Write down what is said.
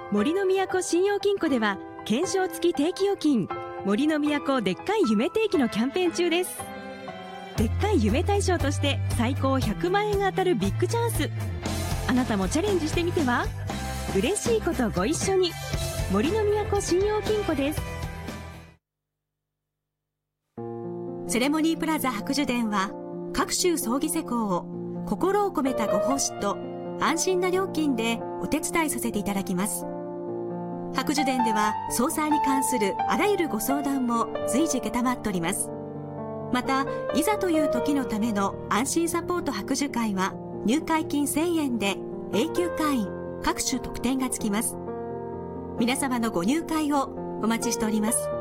森の都信用金庫では懸賞付き定期預金森の都でっかい夢定期のキャンペーン中です。でっかい夢大賞として最高100万円が当たるビッグチャンス。あなたもチャレンジしてみては。嬉しいことご一緒に。森の都信用金庫です。 セレモニープラザ白樹殿は各種葬儀施工を心を込めたご奉仕と安心な料金でお手伝いさせていただきます。白樹殿では葬祭に関するあらゆるご相談も随時承っております。また、いざという時のための安心サポート白樹会は入会金1000円で永久会員各種特典がつきます。皆様のご入会をお待ちしております。